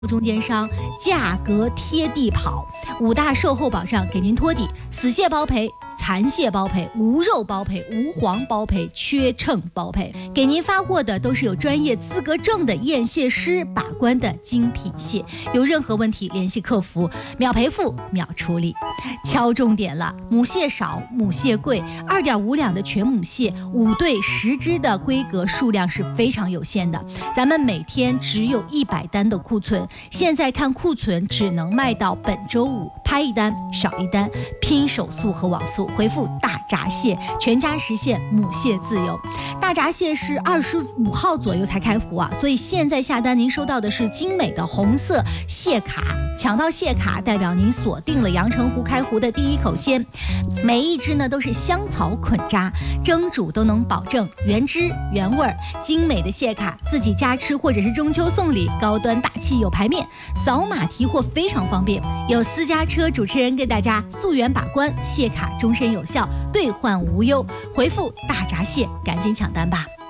中间商，价格贴地跑，5大售后保障给您托底，死蟹包赔、残蟹包赔、无肉包赔、无黄包赔、缺秤包赔，给您发货的都是有专业资格证的验蟹师把关的精品蟹，有任何问题联系客服，秒赔付秒处理。敲重点了，母蟹少，母蟹贵，2.5两的全母蟹5对10只的规格数量是非常有限的，咱们每天只有100单的库存，现在看库存只能卖到本周五，拍一单少一单，拼手速和网速，回复大闸蟹，全家实现母蟹自由。大闸蟹是25号左右才开服啊，所以现在下单您收到的是精美的红色蟹卡，抢到蟹卡代表您锁定了阳澄湖开湖的第一口鲜，每一只呢都是香草捆扎，蒸煮都能保证原汁原味儿。精美的蟹卡自己家吃或者是中秋送礼，高端大气有排面，扫码提货非常方便，有私家车主持人给大家溯源把关，蟹卡终身有效，兑换无忧，回复大闸蟹赶紧抢单吧。